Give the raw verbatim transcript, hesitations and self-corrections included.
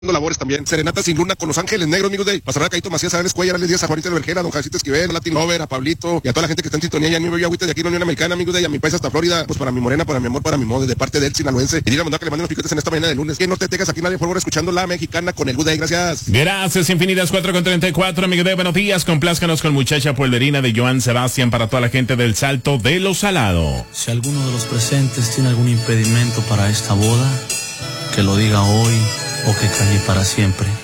labores también. Serenata sin luna con Los Ángeles Negros, amigos de Pasará, Caito Macías, Ángeles Cuellar, Alex Díaz, a Juanita de Vergera, a don Jancito Esquivel, a Latin Lover, a Pablito y a toda la gente que está en sintonía. Ya ni me voy agüita de aquí en la Unión Americana, amigos de, y a mi país hasta Florida, pues para mi morena, para mi amor, para mi modo, de parte del sinaloense. Y diga mandar que le manden los piquetes en esta mañana de lunes. Que no te tengas aquí nadie, por favor, escuchando la mexicana con el Good Day. Gracias. Gracias infinitas, cuatro con treinta y cuatro, amigo de, buenos días. Complázcanos con Muchacha Pueblerina de Joan Sebastián para toda la gente del Salto de los Salados. Si alguno de los presentes tiene algún impedimento para esta boda, que lo diga hoy o que calle para siempre.